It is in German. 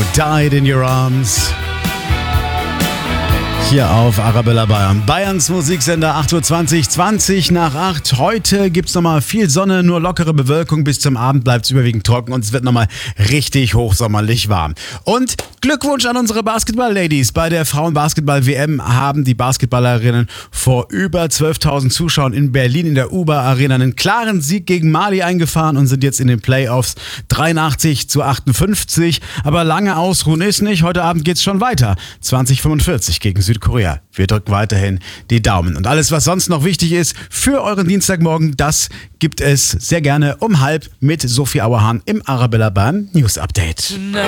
Died in Your Arms. Hier auf Arabella Bayern. Bayerns Musiksender, 8.20 Uhr, 20 nach 8. Heute gibt's nochmal viel Sonne, nur lockere Bewölkung. Bis zum Abend bleibt's überwiegend trocken und es wird nochmal richtig hochsommerlich warm. Und Glückwunsch an unsere Basketball-Ladies. Bei der Frauen-Basketball-WM haben die Basketballerinnen vor über 12.000 Zuschauern in Berlin in der UBA-Arena einen klaren Sieg gegen Mali eingefahren und sind jetzt in den Playoffs 83-58. Aber lange ausruhen ist nicht. Heute Abend geht's schon weiter. 20:45 gegen Südkorea. Wir drücken weiterhin die Daumen. Und alles, was sonst noch wichtig ist für euren Dienstagmorgen, das gibt es sehr gerne um 12:30 mit Sophie Auerhahn im Arabella Bayern News Update.